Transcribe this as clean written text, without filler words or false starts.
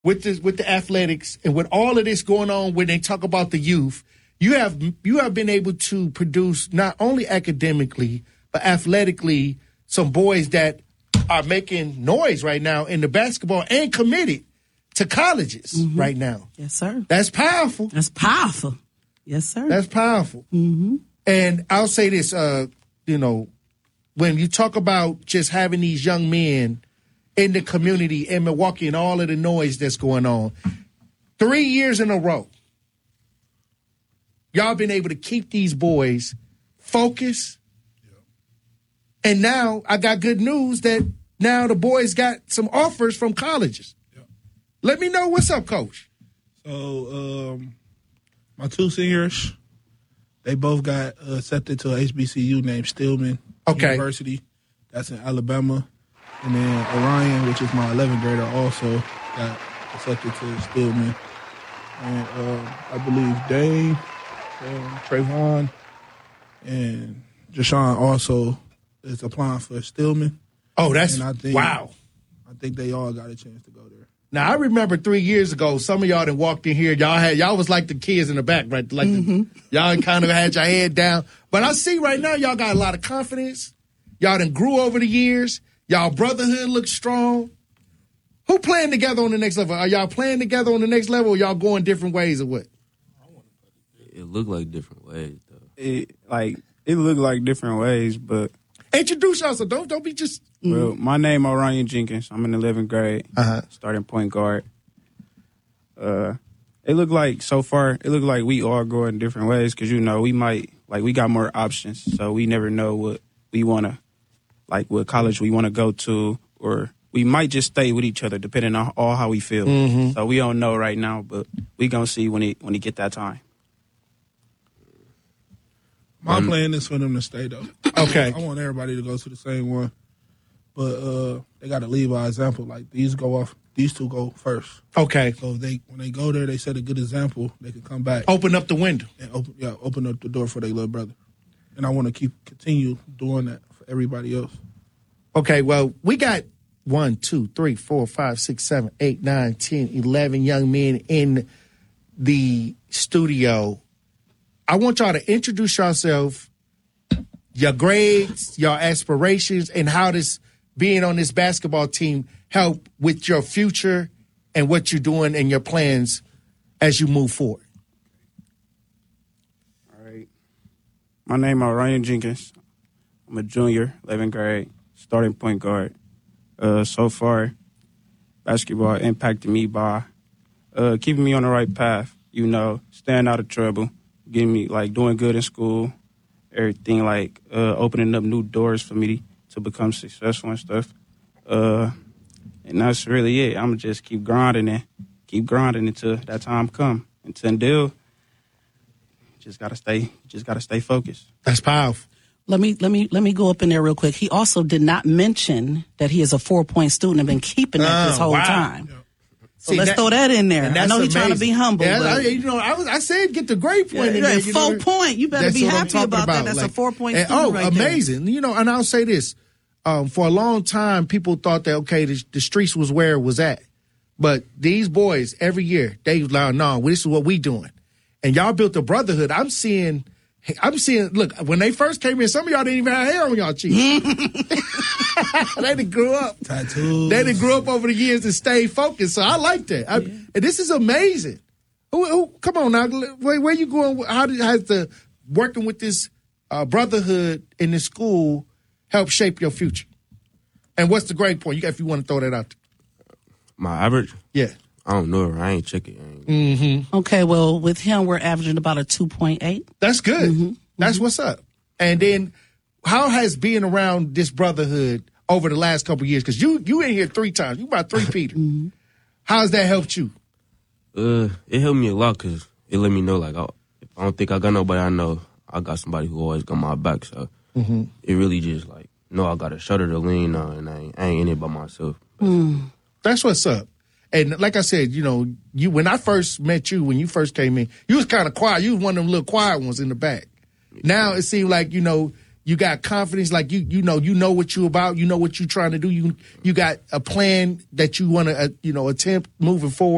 with the athletics and with all of this going on when they talk about the youth, you have been able to produce not only academically but athletically some boys that are making noise right now in the basketball and committed to colleges right now. Yes, sir. That's powerful. That's powerful. Yes, sir. That's powerful. Mm-hmm. And I'll say this, when you talk about just having these young men in the community in Milwaukee and all of the noise that's going on, 3 years in a row, y'all been able to keep these boys focused. And now I got good news that now the boys got some offers from colleges. Yep. Let me know what's up, Coach. So my two seniors, they both got accepted to a HBCU named Stillman University. That's in Alabama. And then Orion, which is my 11th grader, also got accepted to Stillman. And I believe Dane, Trayvon, and Jashawn also is applying for Stillman. Oh, that's wow. I think they all got a chance to go there. Now, I remember 3 years ago, some of y'all that walked in here, y'all was like the kids in the back, right? Like y'all kind of had your head down. But I see right now y'all got a lot of confidence. Y'all done grew over the years. Y'all brotherhood looks strong. Who playing together on the next level? Are y'all playing together on the next level or y'all going different ways or what? It looked like different ways, though. It looked like different ways, but... Introduce yourself. Don't be just... Well, my name is Orion Jenkins. I'm in the 11th grade, starting point guard. It looked like, so far, we all go in different ways because, we got more options. So we never know what we want to, what college we want to go to, or we might just stay with each other depending on all how we feel. Mm-hmm. So we don't know right now, but we going to see when he get that time. My plan is for them to stay, though. Okay. I want everybody to go to the same one. But they got to lead by example. Like, these two go first. Okay. So when they go there, they set a good example. They can come back. Open up the window. And open up the door for their little brother. And I want to continue doing that for everybody else. Okay, well, we got 1, 2, 3, 4, 5, 6, 7, 8, 9, 10, 11 young men in the studio. I want y'all to introduce yourself, your grades, your aspirations, and how this being on this basketball team help with your future and what you're doing and your plans as you move forward. All right. My name is Ryan Jenkins. I'm a junior, 11th grade, starting point guard. So far, basketball impacted me by keeping me on the right path, staying out of trouble, getting me, doing good in school, everything, opening up new doors for me to become successful and stuff. And that's really it. I'm going to just keep grinding until that time come. Until just got to stay focused. That's powerful. Let me go up in there real quick. He also did not mention that he is a 4-point student and been keeping that this whole time. Yeah. So let's throw that in there. I know he's trying to be humble. Yeah, but I said get the grade point in there. 4 point. You better be happy about that. That's a 4-point student right amazing. there. And I'll say this. For a long time, people thought that, the streets was where it was at. But these boys, every year, they like, no, this is what we doing. And y'all built a brotherhood. I'm seeing, look, when they first came in, some of y'all didn't even have hair on y'all cheeks. They done grew up. Tattoos. They done grew up over the years and stayed focused. So I like that. And this is amazing. Come on now. Where you going? How has the working with this brotherhood in this school help shape your future? And what's the grade point? If you want to throw that out there. My average? Yeah. I don't know. I ain't check it. Mm-hmm. Okay, well, with him, we're averaging about a 2.8. That's good. Mm-hmm. That's what's up. And then how has being around this brotherhood over the last couple of years, because you in here 3 times. You about 3 Peter. Mm-hmm. How has that helped you? It helped me a lot because it let me know, if I don't think I got nobody, I know I got somebody who always got my back. So it really just, I got a shoulder to lean on, and I ain't in it by myself. That's what's up. And like I said, when I first met you, when you first came in, you was kind of quiet. You was one of them little quiet ones in the back. Now it seems like, you got confidence, you know what you about, you know what you're trying to do. You got a plan that you want to, attempt moving forward.